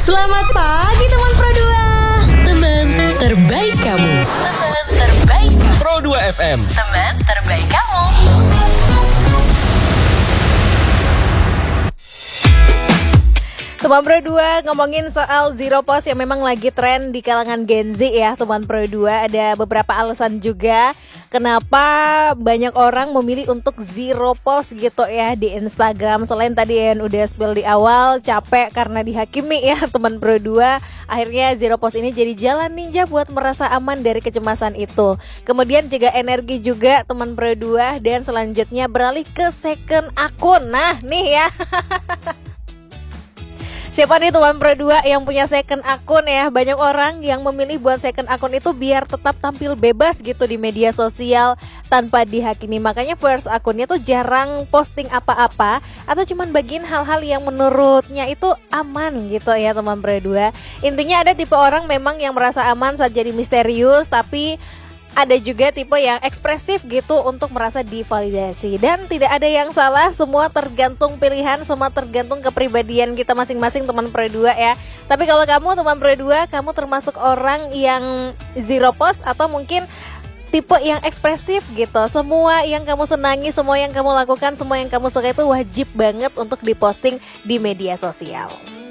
Selamat pagi teman Pro 2. Teman terbaik kamu. Teman terbaik kamu. Pro 2 FM. Teman terbaik kamu. Teman Pro 2 ngomongin soal zero post yang memang lagi tren di kalangan Gen Z ya Teman Pro 2. Ada beberapa alasan juga kenapa banyak orang memilih untuk zero post gitu ya di Instagram. Selain tadi yang udah spill di awal, capek karena dihakimi ya Teman Pro 2. Akhirnya zero post ini jadi jalan ninja buat merasa aman dari kecemasan itu. Kemudian juga energi juga Teman Pro 2. Dan selanjutnya beralih ke second akun. Nah nih ya siapa nih teman Pro 2 yang punya second akun ya? Banyak orang yang memilih buat second akun itu biar tetap tampil bebas gitu di media sosial tanpa dihakimi. Makanya first akunnya tuh jarang posting apa-apa atau cuman bagiin hal-hal yang menurutnya itu aman gitu ya teman Pro 2. Intinya ada tipe orang memang yang merasa aman saat jadi misterius, tapi ada juga tipe yang ekspresif gitu untuk merasa divalidasi. Dan tidak ada yang salah, semua tergantung pilihan, semua tergantung kepribadian kita masing-masing teman Pro 2 ya. Tapi kalau kamu teman Pro 2, kamu termasuk orang yang zero post atau mungkin tipe yang ekspresif gitu. Semua yang kamu senangi, semua yang kamu lakukan, semua yang kamu suka itu wajib banget untuk diposting di media sosial.